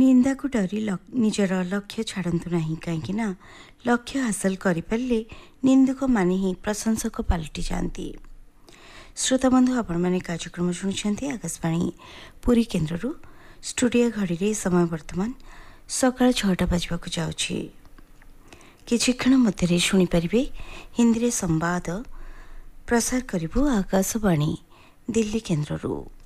ନିନ୍ଦାକୁ ଡରି ନିଜର ଲକ୍ଷ୍ୟ ଛାଡ଼ନ୍ତୁ ନାହିଁ, କାହିଁକିନା ଲକ୍ଷ୍ୟ ହାସଲ କରିପାରିଲେ ନିନ୍ଦୁକମାନେ ହିଁ ପ୍ରଶଂସକ ପାଲଟି ଯାଆନ୍ତି। ଶ୍ରୋତାବନ୍ଧୁ, ଆପଣମାନେ କାର୍ଯ୍ୟକ୍ରମ ଶୁଣୁଛନ୍ତି ଆକାଶବାଣୀ ପୁରୀ କେନ୍ଦ୍ରରୁ। ଷ୍ଟୁଡ଼ିଓ ଘଡ଼ିରେ ସମୟ ବର୍ତ୍ତମାନ ସକାଳ 6ଟା ବାଜିବାକୁ ଯାଉଛି। କିଛି କ୍ଷଣ ମଧ୍ୟରେ ଶୁଣିପାରିବେ ହିନ୍ଦୀରେ ସମ୍ବାଦ। ପ୍ରସାର କରିବୁ ଆକାଶବାଣୀ ଦିଲ୍ଲୀ କେନ୍ଦ୍ରରୁ।